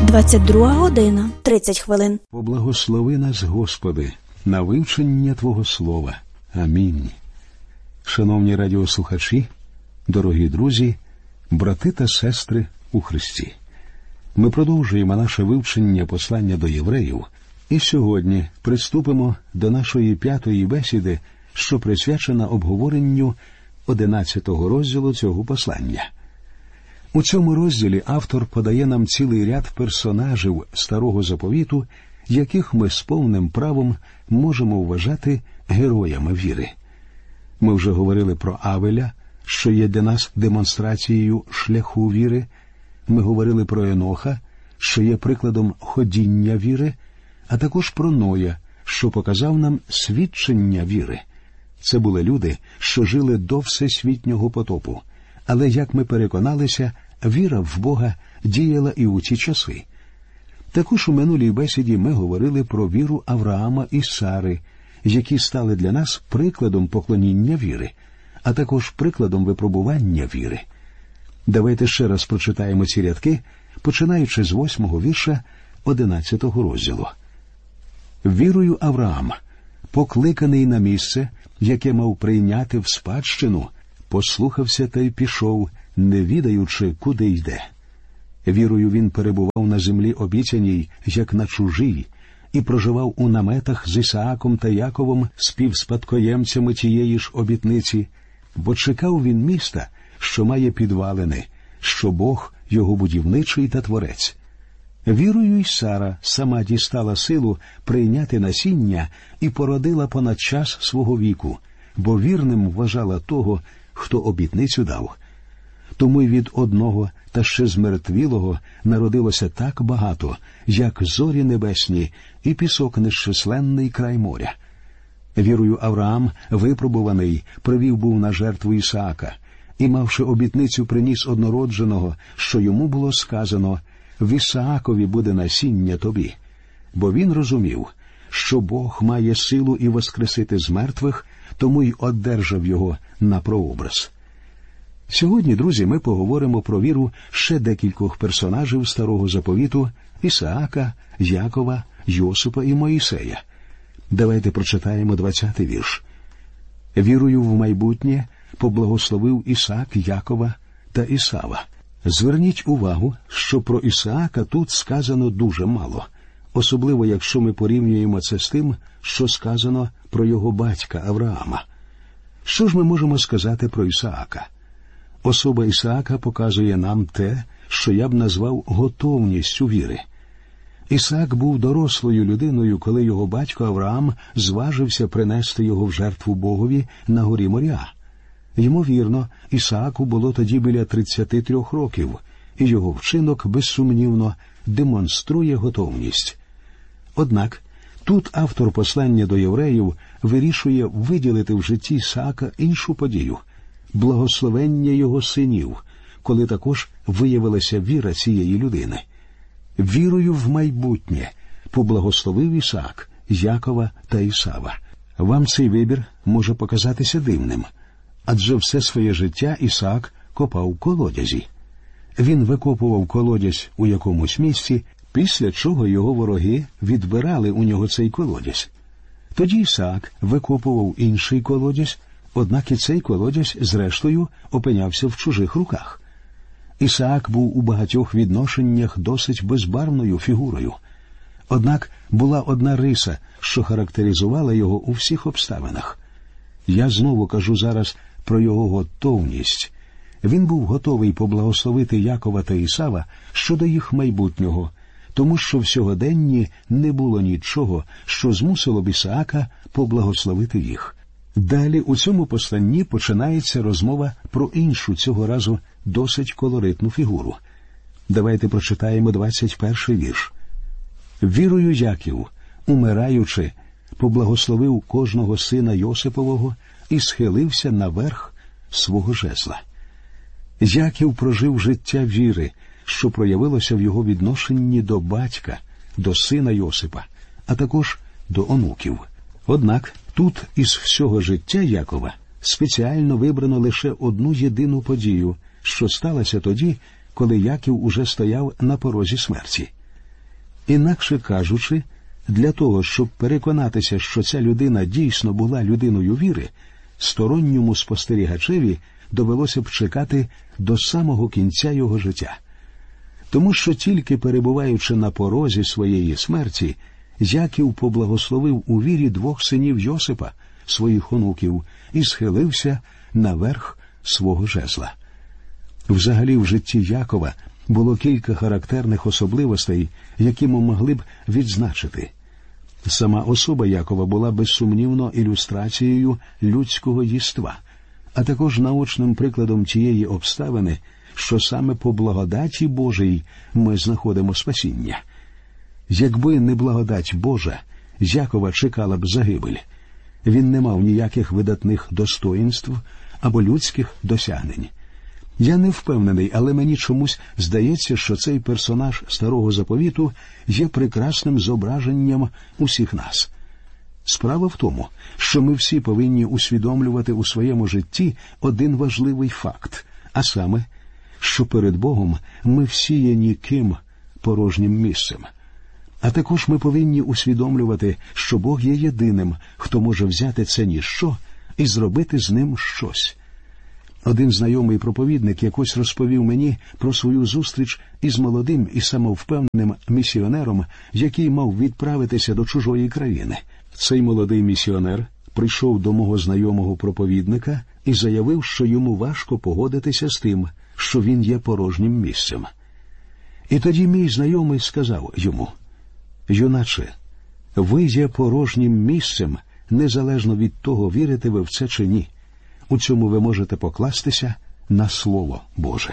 22:30. Поблагослови нас, Господи, на вивчення Твого Слова. Амінь. Шановні радіослухачі, дорогі друзі, брати та сестри у Христі. Ми продовжуємо наше вивчення послання до євреїв, і сьогодні приступимо до нашої 5-ї бесіди, що присвячена обговоренню 11-го розділу цього послання. У цьому розділі автор подає нам цілий ряд персонажів Старого Заповіту, яких ми з повним правом можемо вважати героями віри. Ми вже говорили про Авеля, що є для нас демонстрацією шляху віри. Ми говорили про Еноха, що є прикладом ходіння віри, а також про Ноя, що показав нам свідчення віри. Це були люди, що жили до всесвітнього потопу. Але, як ми переконалися, віра в Бога діяла і у ті часи. Також у минулій бесіді ми говорили про віру Авраама і Сари, які стали для нас прикладом поклоніння віри, а також прикладом випробування віри. Давайте ще раз прочитаємо ці рядки, починаючи з 8-го вірша 11-го розділу. «Вірою Авраам, покликаний на місце, яке мав прийняти в спадщину, послухався та й пішов, не відаючи, куди йде. Вірою він перебував на землі обіцяній, як на чужій, і проживав у наметах з Ісааком та Яковом, співспадкоємцями тієї ж обітниці, бо чекав він міста, що має підвалини, що Бог його будівничий та творець. Вірою й Сара сама дістала силу прийняти насіння і породила понад час свого віку, бо вірним вважала того, хто обітницю дав. Тому й від одного та ще змертвілого народилося так багато, як зорі небесні і пісок незчисленний край моря. Вірою Авраам, випробуваний, привів був на жертву Ісаака, і, мавши обітницю, приніс однородженого, що йому було сказано: «В Ісаакові буде насіння тобі». Бо він розумів, що Бог має силу і воскресити з мертвих, тому й одержав його на прообраз. Сьогодні, друзі, ми поговоримо про віру ще декількох персонажів Старого Заповіту – Ісаака, Якова, Йосипа і Моїсея. Давайте прочитаємо 20-й вірш. «Вірою в майбутнє поблагословив Ісаак Якова та Ісава». Зверніть увагу, що про Ісаака тут сказано дуже мало, особливо якщо ми порівнюємо це з тим, що сказано про його батька Авраама. Що ж ми можемо сказати про Ісаака? Особа Ісаака показує нам те, що я б назвав готовністю віри. Ісаак був дорослою людиною, коли його батько Авраам зважився принести його в жертву Богові на горі Морія. Ймовірно, Ісааку було тоді біля 33 років, і його вчинок, безсумнівно, демонструє готовність. Однак, тут автор послання до євреїв вирішує виділити в житті Ісаака іншу подію – благословення його синів, коли також виявилася віра цієї людини. Вірою в майбутнє поблагословив Ісаак Якова та Ісава. Вам цей вибір може показатися дивним, адже все своє життя Ісаак копав колодязі. Він викопував колодязь у якомусь місці, після чого його вороги відбирали у нього цей колодязь. Тоді Ісаак викопував інший колодязь, однак і цей колодязь, зрештою, опинявся в чужих руках. Ісаак був у багатьох відношеннях досить безбарвною фігурою. Однак була одна риса, що характеризувала його у всіх обставинах. Я знову кажу зараз про його готовність. Він був готовий поблагословити Якова та Ісава щодо їх майбутнього, тому що в сьогоденні не було нічого, що змусило б Ісаака поблагословити їх. Далі у цьому посланні починається розмова про іншу, цього разу досить колоритну фігуру. Давайте прочитаємо 21-й вірш. «Вірою Яків, умираючи, поблагословив кожного сина Йосипового і схилився на верх свого жезла». Яків прожив життя віри, що проявилося в його відношенні до батька, до сина Йосипа, а також до онуків. Однак тут із всього життя Якова спеціально вибрано лише одну єдину подію, що сталося тоді, коли Яків уже стояв на порозі смерті. Інакше кажучи, для того, щоб переконатися, що ця людина дійсно була людиною віри, сторонньому спостерігачеві довелося б чекати до самого кінця його життя. Тому що тільки перебуваючи на порозі своєї смерті, Яків поблагословив у вірі двох синів Йосипа, своїх онуків, і схилився на верх свого жезла. Взагалі в житті Якова було кілька характерних особливостей, які ми могли б відзначити. Сама особа Якова була безсумнівно ілюстрацією людського єства, а також наочним прикладом тієї обставини, що саме по благодаті Божій ми знаходимо спасіння. Якби не благодать Божа, Якова чекала б загибель. Він не мав ніяких видатних достоїнств або людських досягнень. Я не впевнений, але мені чомусь здається, що цей персонаж Старого Заповіту є прекрасним зображенням усіх нас. Справа в тому, що ми всі повинні усвідомлювати у своєму житті один важливий факт, а саме, що перед Богом ми всі є ніким, порожнім місцем. А також ми повинні усвідомлювати, що Бог є єдиним, хто може взяти це ніщо і зробити з ним щось. Один знайомий проповідник якось розповів мені про свою зустріч із молодим і самовпевненим місіонером, який мав відправитися до чужої країни. Цей молодий місіонер прийшов до мого знайомого проповідника і заявив, що йому важко погодитися з тим, що він є порожнім місцем. І тоді мій знайомий сказав йому: «Юначе, ви є порожнім місцем, незалежно від того, вірите ви в це чи ні. У цьому ви можете покластися на Слово Боже».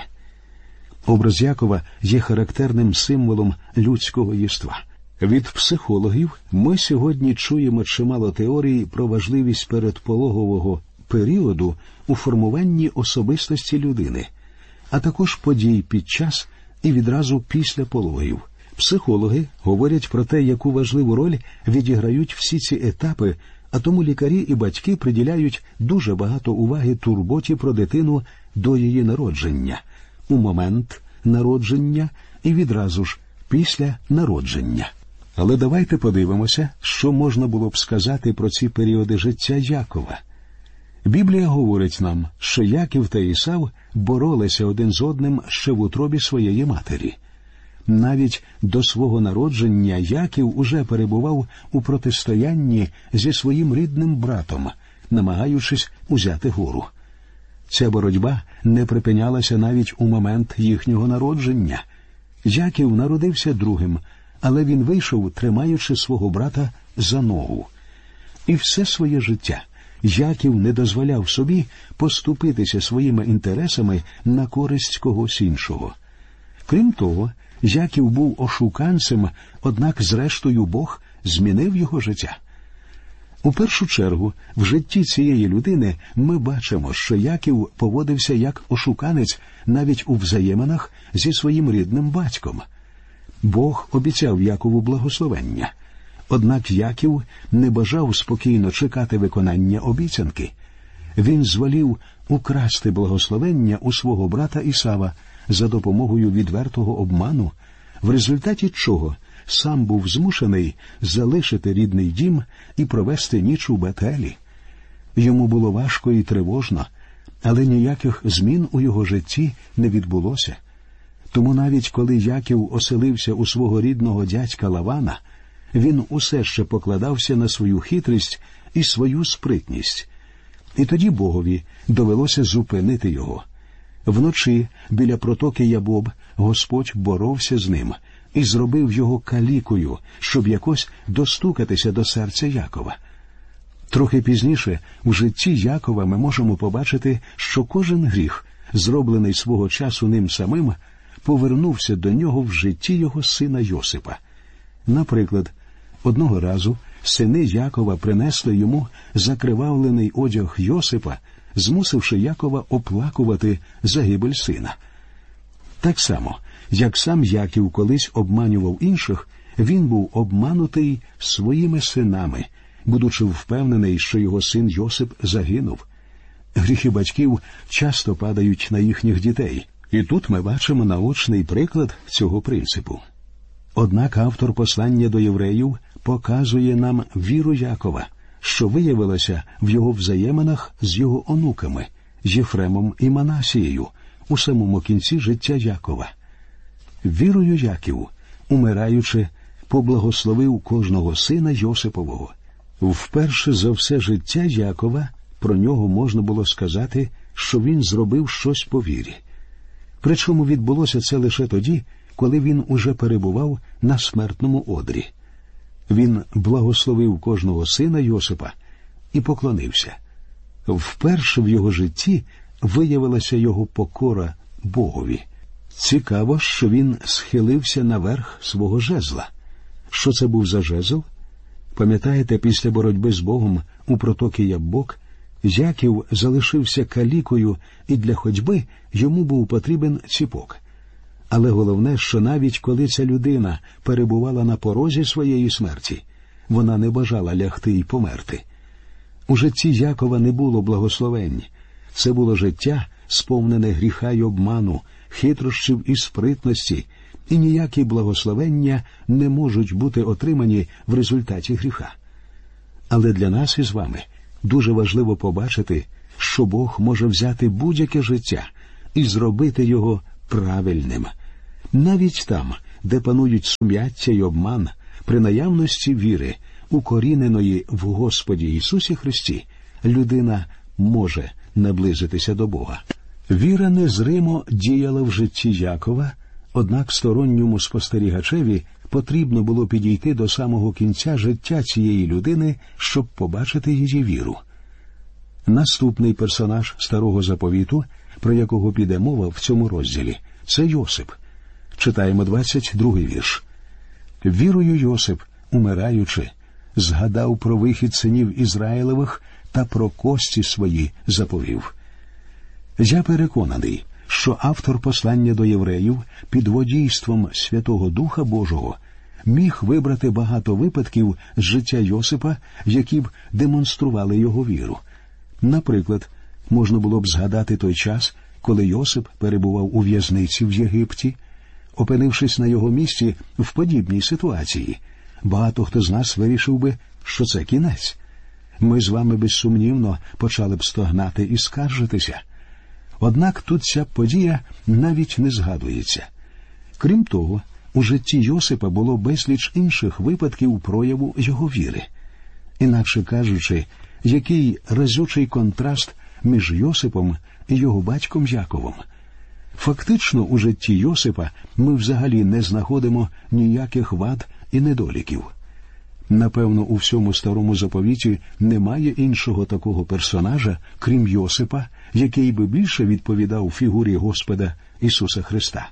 Образ Якова є характерним символом людського єства. Від психологів ми сьогодні чуємо чимало теорій про важливість передпологового періоду у формуванні особистості людини, а також подій під час і відразу після пологів. Психологи говорять про те, яку важливу роль відіграють всі ці етапи, а тому лікарі і батьки приділяють дуже багато уваги турботі про дитину до її народження, у момент народження і відразу ж після народження. Але давайте подивимося, що можна було б сказати про ці періоди життя Якова. Біблія говорить нам, що Яків та Ісав боролися один з одним ще в утробі своєї матері. Навіть до свого народження Яків уже перебував у протистоянні зі своїм рідним братом, намагаючись узяти гору. Ця боротьба не припинялася навіть у момент їхнього народження. Яків народився другим, але він вийшов, тримаючи свого брата за ногу. І все своє життя Яків не дозволяв собі поступитися своїми інтересами на користь когось іншого. Крім того, Яків був ошуканцем, однак зрештою Бог змінив його життя. У першу чергу, в житті цієї людини ми бачимо, що Яків поводився як ошуканець навіть у взаєминах зі своїм рідним батьком. Бог обіцяв Якову благословення. Однак Яків не бажав спокійно чекати виконання обіцянки. Він звелів украсти благословення у свого брата Ісава за допомогою відвертого обману, в результаті чого сам був змушений залишити рідний дім і провести ніч у Бетелі. Йому було важко і тривожно, але ніяких змін у його житті не відбулося. Тому навіть коли Яків оселився у свого рідного дядька Лавана, він усе ще покладався на свою хитрість і свою спритність. І тоді Богові довелося зупинити його. Вночі біля протоки Ябоб Господь боровся з ним і зробив його калікою, щоб якось достукатися до серця Якова. Трохи пізніше в житті Якова ми можемо побачити, що кожен гріх, зроблений свого часу ним самим, повернувся до нього в житті його сина Йосипа. Наприклад, одного разу сини Якова принесли йому закривавлений одяг Йосипа, змусивши Якова оплакувати загибель сина. Так само, як сам Яків колись обманював інших, він був обманутий своїми синами, будучи впевнений, що його син Йосип загинув. Гріхи батьків часто падають на їхніх дітей. І тут ми бачимо наочний приклад цього принципу. Однак автор послання до євреїв показує нам віру Якова, що виявилася в його взаєминах з його онуками Єфремом і Манасією у самому кінці життя Якова. Вірою Яків, умираючи, поблагословив кожного сина Йосипового. Вперше за все життя Якова про нього можна було сказати, що він зробив щось по вірі. Причому відбулося це лише тоді, коли він уже перебував на смертному одрі. Він благословив кожного сина Йосипа і поклонився. Вперше в його житті виявилася його покора Богові. Цікаво, що він схилився наверх свого жезла. Що це був за жезл? Пам'ятаєте, після боротьби з Богом у протокі Яббок Яків залишився калікою, і для ходьби йому був потрібен ціпок. Але головне, що навіть коли ця людина перебувала на порозі своєї смерті, вона не бажала лягти й померти. У житті Якова не було благословень. Це було життя, сповнене гріха й обману, хитрощів і спритності, і ніякі благословення не можуть бути отримані в результаті гріха. Але для нас із вами дуже важливо побачити, що Бог може взяти будь-яке життя і зробити його правильним. Навіть там, де панують сум'яття й обман, при наявності віри, укоріненої в Господі Ісусі Христі, людина може наблизитися до Бога. Віра незримо діяла в житті Якова, однак сторонньому спостерігачеві потрібно було підійти до самого кінця життя цієї людини, щоб побачити її віру. Наступний персонаж Старого Заповіту, про якого піде мова в цьому розділі, це Йосип. Читаємо 22-й вірш. «Вірою Йосип, умираючи, згадав про вихід синів Ізраїлевих та про кості свої заповів». Я переконаний, що автор послання до євреїв під водійством Святого Духа Божого міг вибрати багато випадків з життя Йосипа, які б демонстрували його віру. Наприклад, можна було б згадати той час, коли Йосип перебував у в'язниці в Єгипті. Опинившись на його місці в подібній ситуації, багато хто з нас вирішив би, що це кінець. Ми з вами безсумнівно почали б стогнати і скаржитися. Однак тут ця подія навіть не згадується. Крім того, у житті Йосипа було безліч інших випадків прояву його віри. Інакше кажучи, який разючий контраст між Йосипом і його батьком Яковом. Фактично, у житті Йосипа ми взагалі не знаходимо ніяких вад і недоліків. Напевно, у всьому Старому Заповіті немає іншого такого персонажа, крім Йосипа, який би більше відповідав фігурі Господа Ісуса Христа.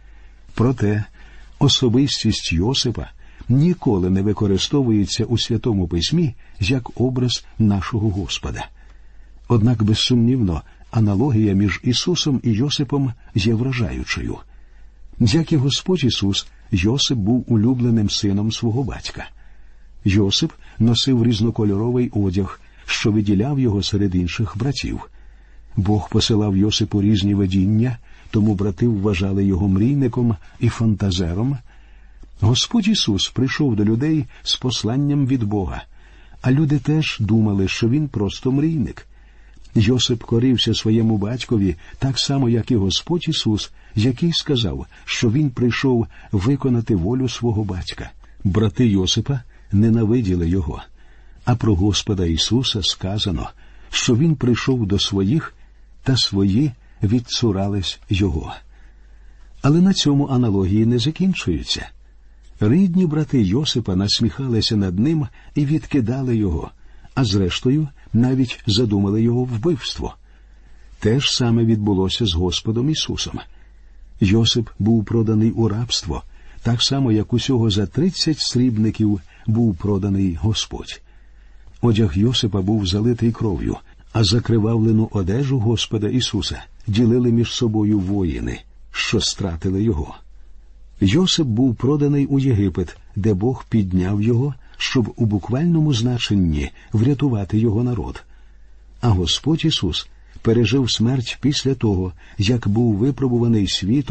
Проте, особистість Йосипа ніколи не використовується у Святому Письмі як образ нашого Господа. Однак, безсумнівно, аналогія між Ісусом і Йосипом є вражаючою. Як і Господь Ісус, Йосип був улюбленим сином свого батька. Йосип носив різнокольоровий одяг, що виділяв його серед інших братів. Бог посилав Йосипу різні видіння, тому брати вважали його мрійником і фантазером. Господь Ісус прийшов до людей з посланням від Бога, а люди теж думали, що він просто мрійник. Йосип корився своєму батькові так само, як і Господь Ісус, який сказав, що він прийшов виконати волю свого батька. Брати Йосипа ненавиділи його. А про Господа Ісуса сказано, що він прийшов до своїх, та свої відцурались його. Але на цьому аналогії не закінчуються. Рідні брати Йосипа насміхалися над ним і відкидали його, а зрештою навіть задумали його вбивство. Те ж саме відбулося з Господом Ісусом. Йосип був проданий у рабство, так само, як усього за 30 срібників був проданий Господь. Одяг Йосипа був залитий кров'ю, а закривавлену одежу Господа Ісуса ділили між собою воїни, що стратили його. Йосип був проданий у Єгипет, де Бог підняв його, щоб у буквальному значенні врятувати його народ. А Господь Ісус пережив смерть після того, як був випробуваний світом,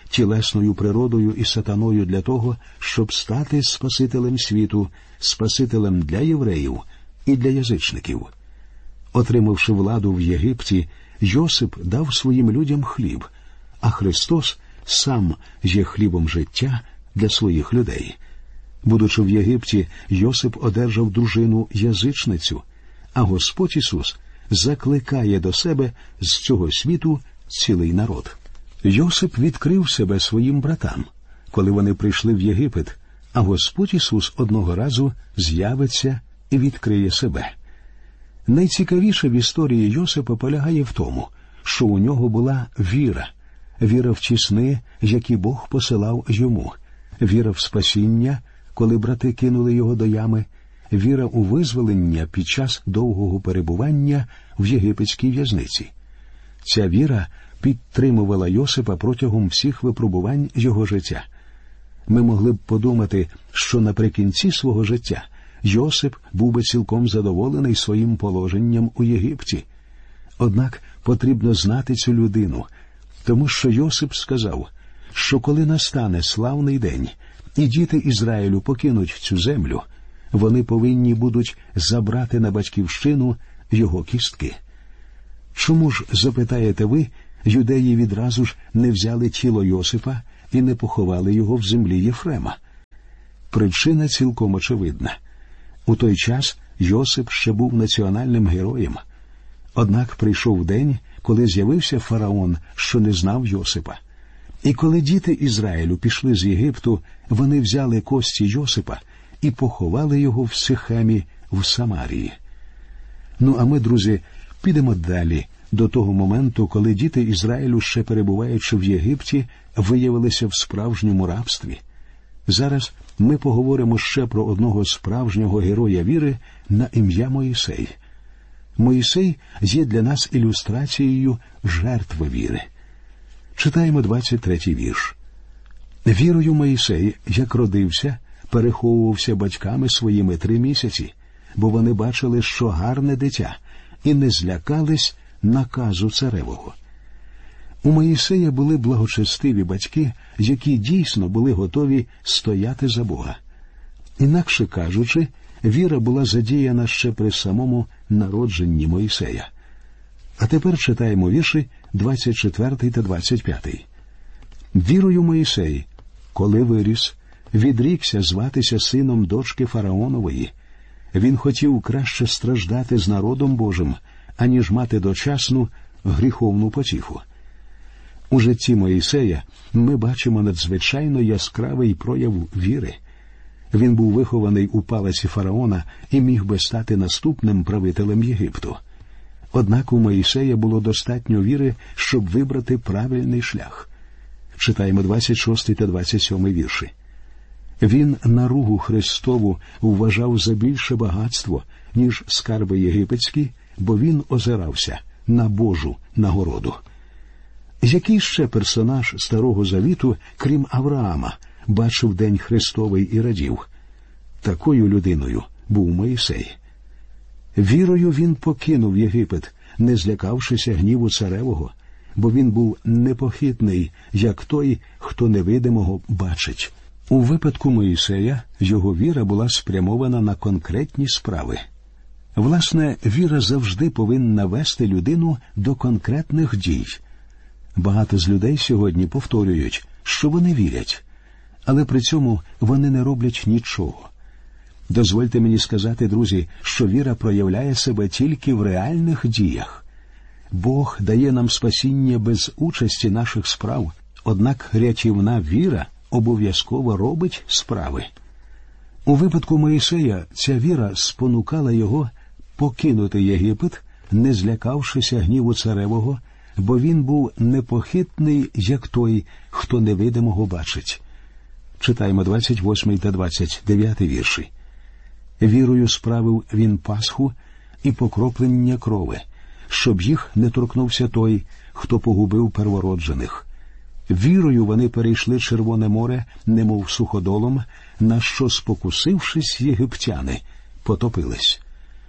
тілесною природою і сатаною для того, щоб стати Спасителем світу, Спасителем для євреїв і для язичників. Отримавши владу в Єгипті, Йосип дав своїм людям хліб, а Христос сам є хлібом життя для своїх людей. Будучи в Єгипті, Йосип одержав дружину-язичницю, а Господь Ісус закликає до себе з цього світу цілий народ. Йосип відкрив себе своїм братам, коли вони прийшли в Єгипет, а Господь Ісус одного разу з'явиться і відкриє себе. Найцікавіше в історії Йосипа полягає в тому, що у нього була віра в ті сни, які Бог посилав йому, віра в спасіння, коли брати кинули його до ями, віра у визволення під час довгого перебування в єгипетській в'язниці. Ця віра підтримувала Йосипа протягом всіх випробувань його життя. Ми могли б подумати, що наприкінці свого життя Йосип був би цілком задоволений своїм положенням у Єгипті. Однак потрібно знати цю людину, тому що Йосип сказав, що коли настане славний день, і діти Ізраїлю покинуть цю землю, вони повинні будуть забрати на батьківщину його кістки. Чому ж, запитаєте ви, юдеї відразу ж не взяли тіло Йосипа і не поховали його в землі Єфрема? Причина цілком очевидна. У той час Йосип ще був національним героєм. Однак прийшов день, коли з'явився фараон, що не знав Йосипа. І коли діти Ізраїлю пішли з Єгипту, вони взяли кості Йосипа і поховали його в Сихемі в Самарії. Ну, а ми, друзі, підемо далі, до того моменту, коли діти Ізраїлю, ще перебуваючи в Єгипті, виявилися в справжньому рабстві. Зараз ми поговоримо ще про одного справжнього героя віри на ім'я Моїсей. Моїсей є для нас ілюстрацією жертви віри. Читаємо 23-й вірш. «Вірою Моїсей, як родився, переховувався батьками своїми 3 місяці, бо вони бачили, що гарне дитя, і не злякались наказу царевого». У Моїсея були благочестиві батьки, які дійсно були готові стояти за Бога. Інакше кажучи, віра була задіяна ще при самому народженні Моїсея. А тепер читаємо вірші 24 та 25. «Вірою Моїсей, коли виріс, відрікся зватися сином дочки фараонової. Він хотів краще страждати з народом Божим, аніж мати дочасну гріховну потіху». У житті Моїсея ми бачимо надзвичайно яскравий прояв віри. Він був вихований у палаці фараона і міг би стати наступним правителем Єгипту. Однак у Моїсея було достатньо віри, щоб вибрати правильний шлях. Читаємо 26 та 27 вірші. «Він наругу Христову вважав за більше багатство, ніж скарби єгипетські, бо він озирався на Божу нагороду». Який ще персонаж Старого Завіту, крім Авраама, бачив День Христовий і радів? Такою людиною був Моїсей. Вірою він покинув Єгипет, не злякавшися гніву царевого, бо він був непохитний, як той, хто невидимого бачить. У випадку Моїсея його віра була спрямована на конкретні справи. Власне, віра завжди повинна вести людину до конкретних дій. Багато з людей сьогодні повторюють, що вони вірять, але при цьому вони не роблять нічого. Дозвольте мені сказати, друзі, що віра проявляє себе тільки в реальних діях. Бог дає нам спасіння без участі наших справ, однак рятівна віра обов'язково робить справи. У випадку Моїсея ця віра спонукала його покинути Єгипет, не злякавшися гніву царевого, бо він був непохитний, як той, хто невидимого бачить. Читаємо 28 та 29 вірші. «Вірою справив він Пасху і покроплення крови, щоб їх не торкнувся той, хто погубив первороджених. Вірою вони перейшли Червоне море, немов суходолом, на що, спокусившись, єгиптяни потопились».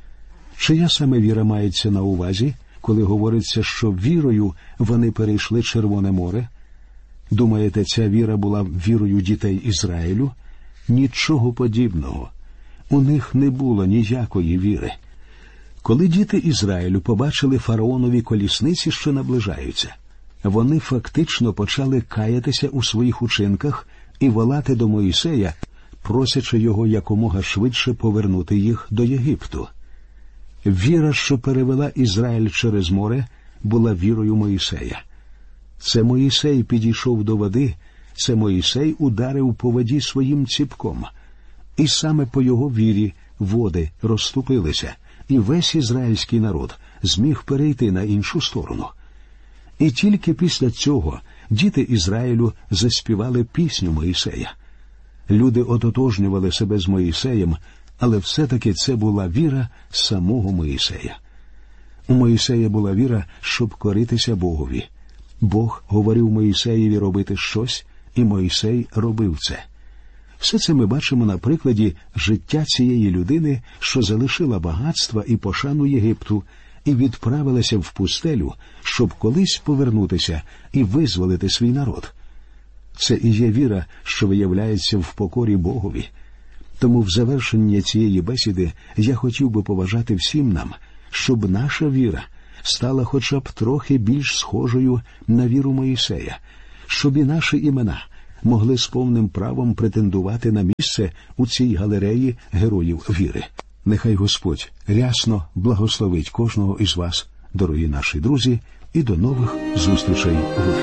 Чия саме віра мається на увазі, коли говориться, що вірою вони перейшли Червоне море? Думаєте, ця віра була вірою дітей Ізраїлю? Нічого подібного. У них не було ніякої віри. Коли діти Ізраїлю побачили фараонові колісниці, що наближаються, вони фактично почали каятися у своїх учинках і волати до Моїсея, просячи його якомога швидше повернути їх до Єгипту. Віра, що перевела Ізраїль через море, була вірою Моїсея. Це Моїсей підійшов до води, це Моїсей ударив по воді своїм ціпком. І саме по його вірі води розступилися, і весь ізраїльський народ зміг перейти на іншу сторону. І тільки після цього діти Ізраїлю заспівали пісню Моїсея. Люди ототожнювали себе з Моїсеєм, але все-таки це була віра самого Моїсея. У Моїсея була віра, щоб коритися Богові. Бог говорив Моїсеєві робити щось, і Моїсей робив це. Все це ми бачимо на прикладі життя цієї людини, що залишила багатства і пошану Єгипту і відправилася в пустелю, щоб колись повернутися і визволити свій народ. Це і є віра, що виявляється в покорі Богові. Тому в завершення цієї бесіди я хотів би побажати всім нам, щоб наша віра стала хоча б трохи більш схожою на віру Моїсея, щоб і наші імена могли з повним правом претендувати на місце у цій галереї героїв віри. Нехай Господь рясно благословить кожного із вас, дорогі наші друзі, і до нових зустрічей в ефірі.